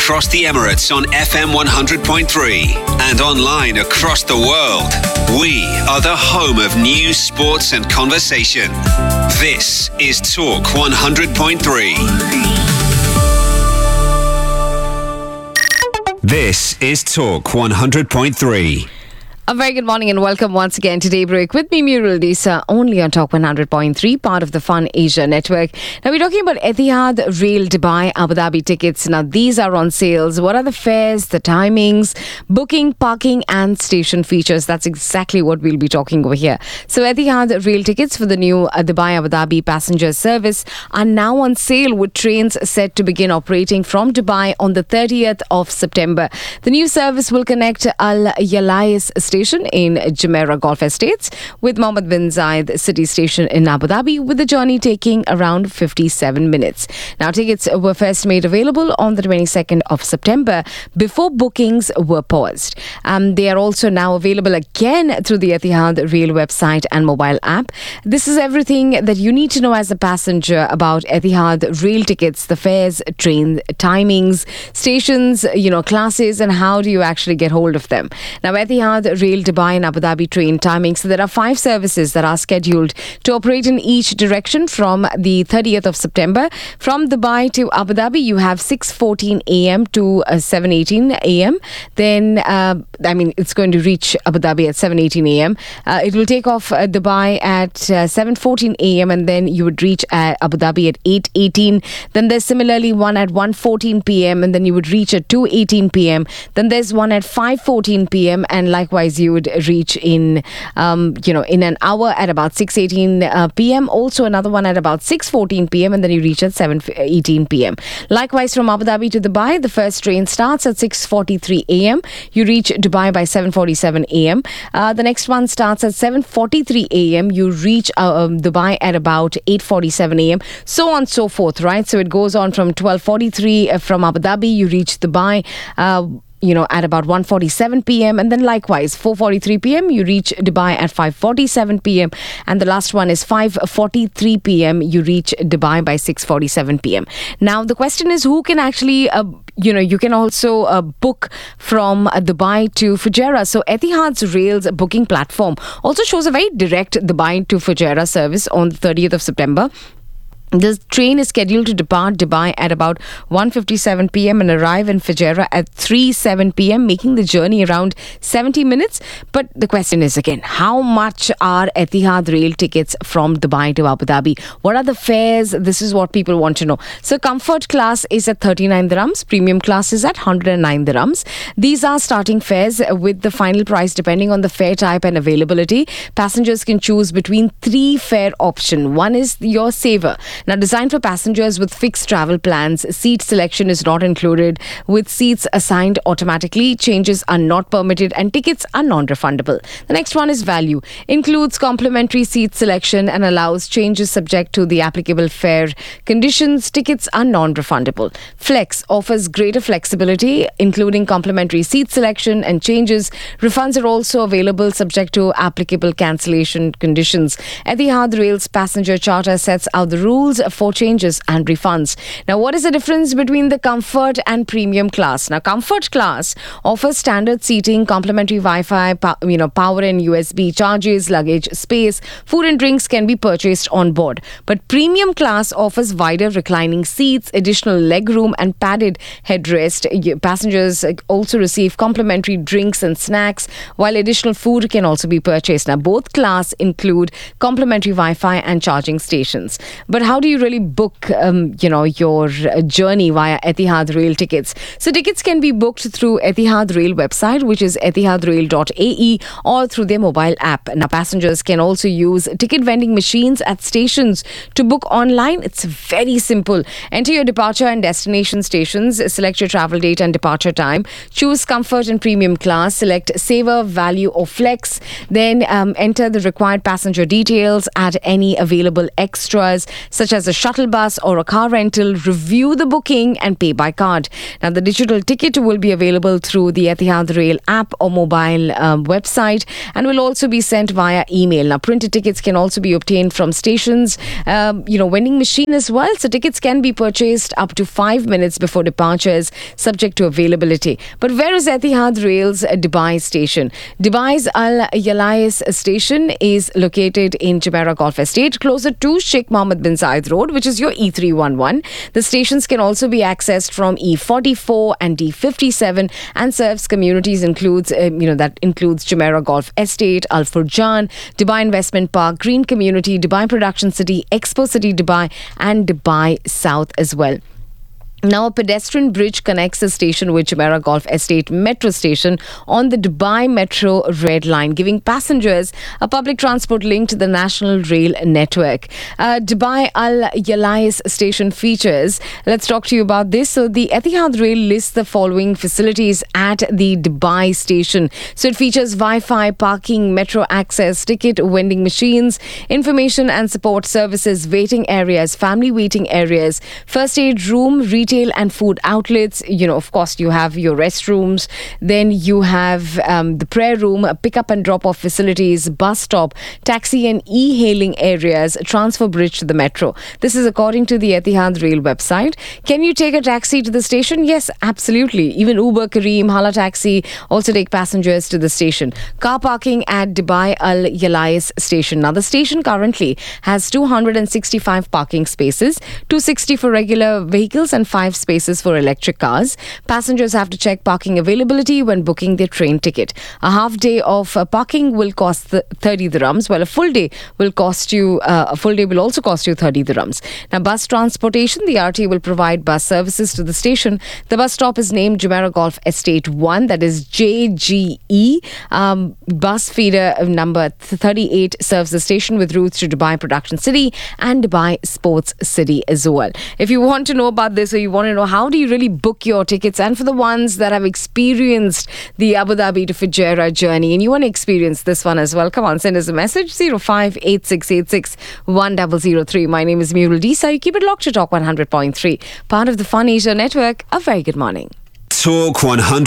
across the Emirates on FM 100.3 and online across the world. We are the home of news, sports and conversation. This is Talk 100.3. This is Talk 100.3. A very good morning and welcome once again to Daybreak with me, Muriel Disa, only on Talk 100.3, part of the Fun Asia Network. Now, we're talking about Etihad Rail Dubai Abu Dhabi tickets. Now, these are on sales. What are the fares, the timings, booking, parking and station features? That's exactly what we'll be talking over here. So, Etihad Rail tickets for the new Dubai Abu Dhabi passenger service are now on sale, with trains set to begin operating from Dubai on the 30th of September. The new service will connect Al Yalais station in Jumeirah Golf Estates with Mohammed bin Zayed City Station in Abu Dhabi, with the journey taking around 57 minutes. Now, tickets were first made available on the 22nd of September before bookings were paused. They are also now available again through the Etihad Rail website and mobile app. This is everything that you need to know as a passenger about Etihad Rail tickets, the fares, train timings, stations, classes, and how do you actually get hold of them. Now, Etihad Rail Dubai and Abu Dhabi train timings. So there are 5 services that are scheduled to operate in each direction from the 30th of September. From Dubai to Abu Dhabi, you have 6:14 a.m. to 7:18 a.m. Then, it's going to reach Abu Dhabi at 7:18 a.m. It will take off Dubai at 7:14 a.m. and then you would reach Abu Dhabi at 8:18. Then there's similarly one at 1:14 p.m. and then you would reach at 2:18 p.m. Then there's one at 5:14 p.m. and likewise you would reach in an hour at about 6:18 p.m. Also another one at about 6:14 p.m. and then you reach at 7:18 p.m. Likewise, from Abu Dhabi to Dubai, the first train starts at 6:43 a.m. You reach Dubai by 7:47 a.m. The next one starts at 7:43 a.m. You reach Dubai at about 8:47 a.m. So on and so forth, right? So it goes on from 12:43 from Abu Dhabi. You reach Dubai at about 1:47 p.m. and then likewise 4:43 p.m. you reach Dubai at 5:47 p.m. and the last one is 5:43 p.m. you reach Dubai by 6:47 p.m. Now the question is, who can actually you can also book from Dubai to Fujairah. So Etihad's Rail's booking platform also shows a very direct Dubai to Fujairah service on the 30th of September. The train is scheduled to depart Dubai at about 1:57 p.m. and arrive in Fujairah at 3:07 p.m., making the journey around 70 minutes. But the question is again, how much are Etihad Rail tickets from Dubai to Abu Dhabi? What are the fares? This is what people want to know. So comfort class is at 39 dirhams. Premium class is at 109 dirhams. These are starting fares with the final price depending on the fare type and availability. Passengers can choose between 3 fare options. One is your saver. Now, designed for passengers with fixed travel plans, seat selection is not included, with seats assigned automatically. Changes are not permitted and tickets are non-refundable. The next one is value. Includes complimentary seat selection and allows changes subject to the applicable fare conditions. Tickets are non-refundable. Flex offers greater flexibility, including complimentary seat selection and changes. Refunds are also available subject to applicable cancellation conditions. Etihad Rail's passenger charter sets out the rules for changes and refunds. Now, what is the difference between the comfort and premium class? Now, comfort class offers standard seating, complimentary Wi-Fi, power and USB charges, luggage space, food and drinks can be purchased on board. But premium class offers wider reclining seats, additional leg room and padded headrest. Passengers also receive complimentary drinks and snacks, while additional food can also be purchased. Now, both class include complimentary Wi-Fi and charging stations. But how do you really book, your journey via Etihad Rail tickets? So tickets can be booked through Etihad Rail website, which is etihadrail.ae, or through their mobile app. Now, passengers can also use ticket vending machines at stations to book online. It's very simple. Enter your departure and destination stations, select your travel date and departure time, choose comfort and premium class, select saver, value or flex, then enter the required passenger details, add any available extras such such as a shuttle bus or a car rental, review the booking and pay by card. Now, the digital ticket will be available through the Etihad Rail app or mobile website and will also be sent via email. Now, printed tickets can also be obtained from stations, vending machine as well. So tickets can be purchased up to 5 minutes before departures, subject to availability. But where is Etihad Rail's Dubai station? Dubai's Al Yalais station is located in Jumeirah Golf Estate, closer to Sheikh Mohammed bin Zayed Road, which is your E311. The stations can also be accessed from E44 and D57 and serves communities that includes Jumeirah Golf Estate, Al Furjan, Dubai Investment Park, Green Community, Dubai Production City, Expo City Dubai and Dubai South as well. Now, a pedestrian bridge connects the station with Jumeirah Golf Estate Metro Station on the Dubai Metro Red Line, giving passengers a public transport link to the national rail network. Dubai Al Yalais station features. Let's talk to you about this. So, the Etihad Rail lists the following facilities at the Dubai station. So, it features Wi-Fi, parking, metro access, ticket vending machines, information and support services, waiting areas, family waiting areas, first aid room, retail and food outlets. Of course, you have your restrooms. Then you have the prayer room, pick-up and drop-off facilities, bus stop, taxi and e-hailing areas, transfer bridge to the metro. This is according to the Etihad Rail website. Can you take a taxi to the station? Yes, absolutely. Even Uber, Careem, Hala Taxi also take passengers to the station. Car parking at Dubai Al Yalais station. Now, the station currently has 265 parking spaces, 260 for regular vehicles and 5 spaces for electric cars. Passengers have to check parking availability when booking their train ticket. A half day of parking will cost 30 dirhams, while a full day will also cost you 30 dirhams. Now, bus transportation, the RT will provide bus services to the station. The bus stop is named Jumeirah Golf Estate 1, that is JGE. Bus feeder number 38 serves the station with routes to Dubai Production City and Dubai Sports City as well. If you want to know about this, or you want to know how do you really book your tickets, and for the ones that have experienced the Abu Dhabi to Fujairah journey and you want to experience this one as well, come on, send us a message 0586861003. My name is Murul Disa. You keep it locked to Talk 100.3, part of the Fun Asia network. A very good morning. Talk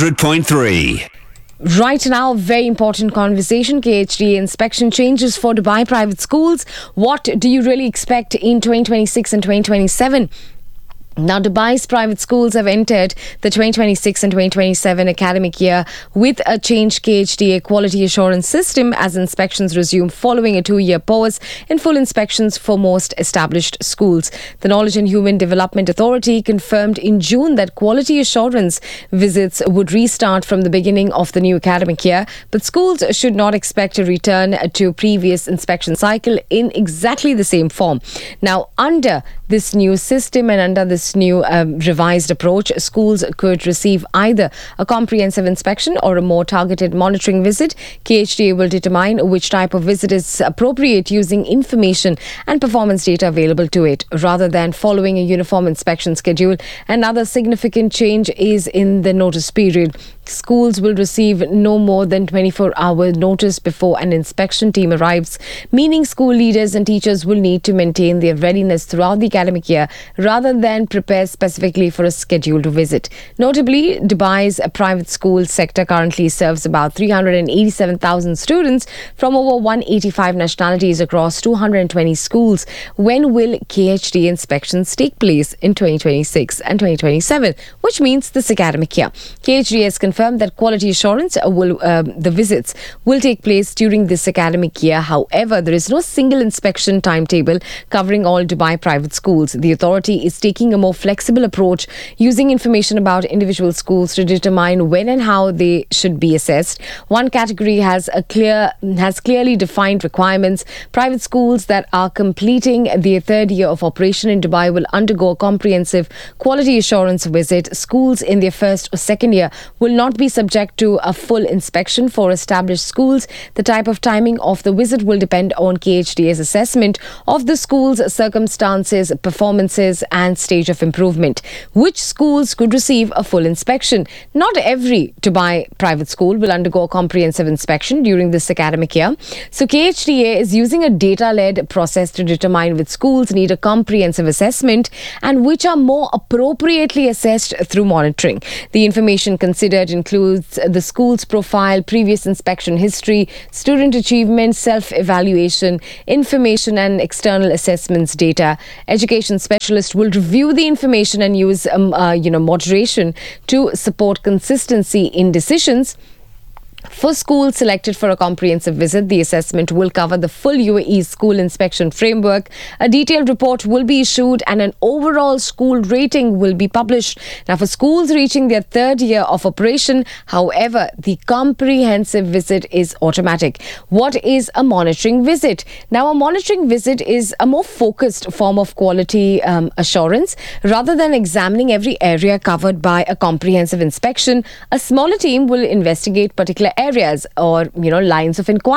100.3. Right now, very important conversation. KHDA inspection changes for Dubai private schools. What do you really expect in 2026 and 2027? Now, Dubai's private schools have entered the 2026 and 2027 academic year with a changed KHDA quality assurance system as inspections resume following a 2-year pause in full inspections for most established schools. The Knowledge and Human Development Authority confirmed in June that quality assurance visits would restart from the beginning of the new academic year, but schools should not expect a return to previous inspection cycle in exactly the same form. Now, under this new system and under this new revised approach, schools could receive either a comprehensive inspection or a more targeted monitoring visit. KHDA will determine which type of visit is appropriate using information and performance data available to it, rather than following a uniform inspection schedule. Another significant change is in the notice period. Schools will receive no more than 24-hour notice before an inspection team arrives, meaning school leaders and teachers will need to maintain their readiness throughout the academic year rather than prepare specifically for a scheduled visit. Notably, Dubai's private school sector currently serves about 387,000 students from over 185 nationalities across 220 schools. When will KHDA inspections take place in 2026 and 2027, which means this academic year? KHDA has confirmed that quality assurance the visits will take place during this academic year. However, there is no single inspection timetable covering all Dubai private schools. The authority is taking a more flexible approach, using information about individual schools to determine when and how they should be assessed. One category has clearly defined requirements. Private schools that are completing their 3rd year of operation in Dubai will undergo a comprehensive quality assurance visit. Schools in their 1st or 2nd year will not not be subject to a full inspection for established schools. The type of timing of the visit will depend on KHDA's assessment of the school's circumstances, performances and stage of improvement. Which schools could receive a full inspection? Not every Dubai private school will undergo a comprehensive inspection during this academic year. So KHDA is using a data-led process to determine which schools need a comprehensive assessment and which are more appropriately assessed through monitoring. The information considered includes the school's profile, previous inspection history, student achievement, self-evaluation, information and external assessments data. Education specialists will review the information and use moderation to support consistency in decisions. For schools selected for a comprehensive visit, the assessment will cover the full UAE school inspection framework. A detailed report will be issued and an overall school rating will be published. Now, for schools reaching their third year of operation, however, the comprehensive visit is automatic. What is a monitoring visit? Now, a monitoring visit is a more focused form of quality assurance. Rather than examining every area covered by a comprehensive inspection, a smaller team will investigate particular areas or lines of inquiry.